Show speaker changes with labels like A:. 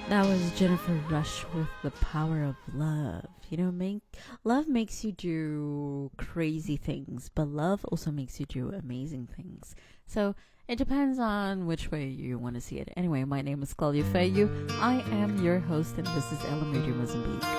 A: That was Jennifer Rush with The Power of Love. Love makes you do crazy things, but love also makes you do amazing things. So it depends on which way you want to see it. Anyway, my name is Claudia Feyu. I am your host, and this is Ela Radio Mozambique.